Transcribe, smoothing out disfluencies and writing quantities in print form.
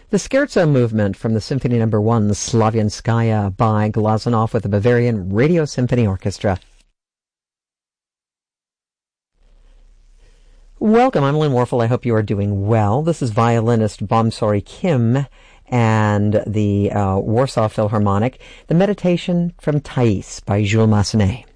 The Scherzo movement from the Symphony No. 1, Slavianskaya, by Glazunov with the Bavarian Radio Symphony Orchestra. Welcome, I'm Lynn Warfel. I hope you are doing well. This is violinist Bomsori Kim and the Warsaw Philharmonic, the Meditation from Thais by Jules Massenet.